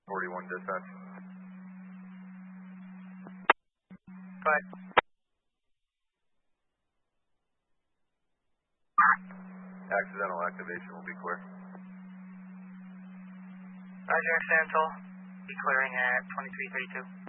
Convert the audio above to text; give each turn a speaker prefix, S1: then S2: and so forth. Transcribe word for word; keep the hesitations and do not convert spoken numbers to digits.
S1: forty-one dispatch.
S2: Bye.
S1: Accidental activation will be clear.
S2: Roger, accidental. Be clearing at twenty-three thirty-two.